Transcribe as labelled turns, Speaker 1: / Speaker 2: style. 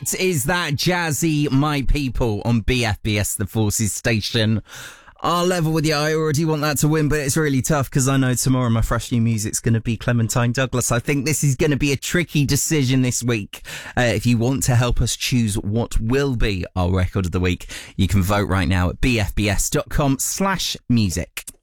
Speaker 1: Is that Jazzy My People on BFBS The Forces station? I'll level with you. I already want that to win, but it's really tough because I know tomorrow my fresh new music's going to be Clementine Douglas. I think this is going to be a tricky decision this week. If you want to help us choose what will be our record of the week, you can vote right now at bfbs.com/music.